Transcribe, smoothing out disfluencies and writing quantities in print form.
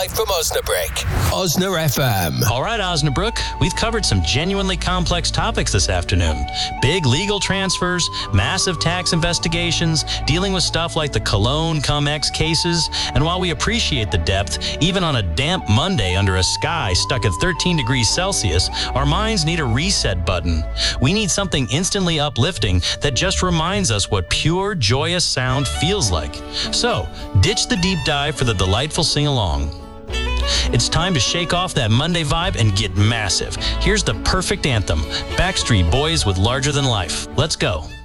live from Osnabrück. Osna FM. All right, Osnabrück, we've covered some genuinely complex topics this afternoon. Big legal transfers, massive tax investigations, dealing with stuff like the Cologne Cum-Ex cases, and while we appreciate the depth, even on a damp Monday under a sky stuck at 13 degrees Celsius, our minds need a reset button. We need something instantly uplifting that just reminds us what pure, joyous sound feels like. So, ditch the deep dive for the delightful sing-along. It's time to shake off that Monday vibe and get massive. Here's the perfect anthem, Backstreet Boys with Larger Than Life. Let's go.